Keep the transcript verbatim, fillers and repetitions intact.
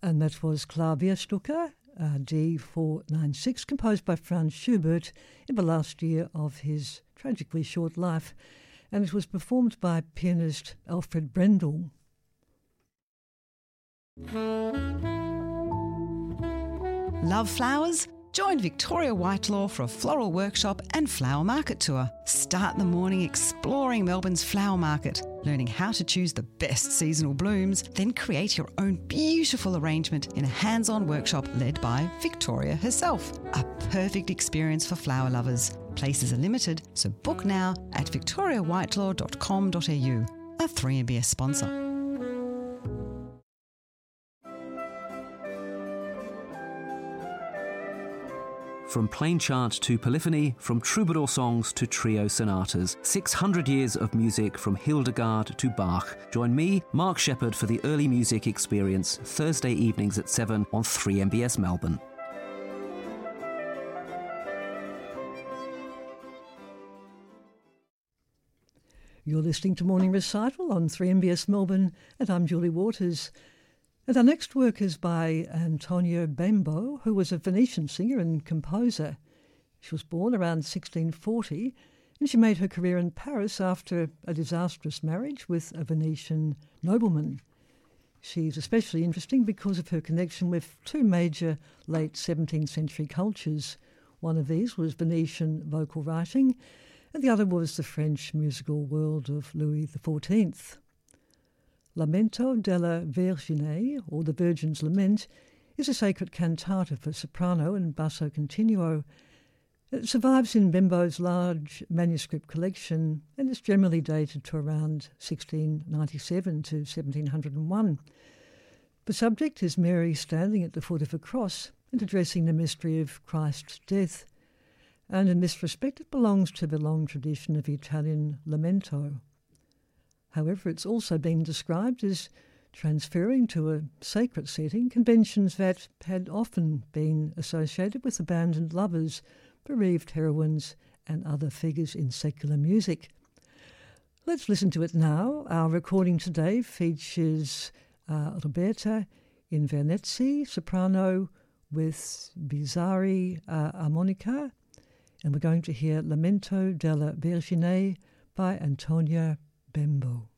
And that was Klavierstücke, uh, D four ninety-six, composed by Franz Schubert in the last year of his tragically short life. And it was performed by pianist Alfred Brendel. Love flowers? Join Victoria Whitelaw for a floral workshop and flower market tour. Start the morning exploring Melbourne's flower market, learning how to choose the best seasonal blooms, then create your own beautiful arrangement in a hands-on workshop led by Victoria herself. A perfect experience for flower lovers. Places are limited, so book now at victoria whitelaw dot com dot a u. A three M B S sponsor. From plain chant to polyphony, from troubadour songs to trio sonatas, six hundred years of music from Hildegard to Bach. Join me, Mark Shepherd, for the Early Music Experience, Thursday evenings at seven on three M B S Melbourne. You're listening to Morning Recital on three M B S Melbourne, and I'm Julie Waters. And our next work is by Antonio Bembo, who was a Venetian singer and composer. She was born around sixteen forty, and she made her career in Paris after a disastrous marriage with a Venetian nobleman. She's especially interesting because of her connection with two major late seventeenth century cultures. One of these was Venetian vocal writing, and the other was the French musical world of Louis the fourteenth. Lamento della Vergine, or The Virgin's Lament, is a sacred cantata for soprano and basso continuo. It survives in Bembo's large manuscript collection and is generally dated to around sixteen ninety-seven to seventeen oh one. The subject is Mary standing at the foot of a cross and addressing the mystery of Christ's death, and in this respect it belongs to the long tradition of Italian lamento. However, it's also been described as transferring to a sacred setting conventions that had often been associated with abandoned lovers, bereaved heroines, and other figures in secular music. Let's listen to it now. Our recording today features uh, Roberta Invernizzi, soprano, with Bizzarri uh, armonica, and we're going to hear Lamento della Vergine by Antonio Bembo.